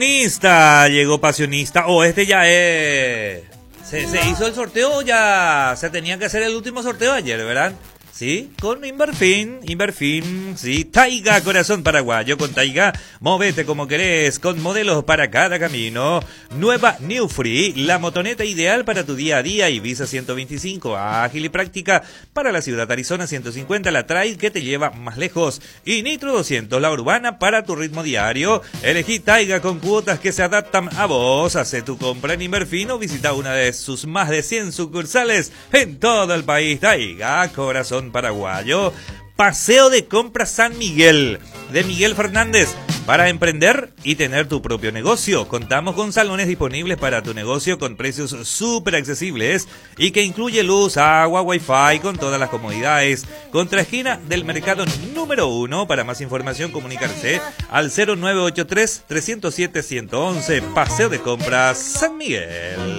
Llegó Pasionista. Este ya es. Se hizo el sorteo, ya se tenía que hacer el último sorteo ayer, ¿verdad? Sí, con Inverfin, sí, Taiga Corazón Paraguayo, con Taiga, movete como querés, con modelos para cada camino. Nueva New Free, la motoneta ideal para tu día a día. Ibiza 125, ágil y práctica para la ciudad. Arizona 150, la trail que te lleva más lejos. Y Nitro 200, la urbana para tu ritmo diario. Elegí Taiga con cuotas que se adaptan a vos. Hacé tu compra en Inverfin o visita una de sus más de 100 sucursales en todo el país. Taiga Corazón Paraguayo. Paseo de compras San Miguel, de Miguel Fernández. Para emprender y tener tu propio negocio, contamos con salones disponibles para tu negocio con precios súper accesibles y que incluye luz, agua, wifi con todas las comodidades. Contraesquina del mercado número 1. Para más información comunicarse al 0983 307 111. Paseo de compras San Miguel.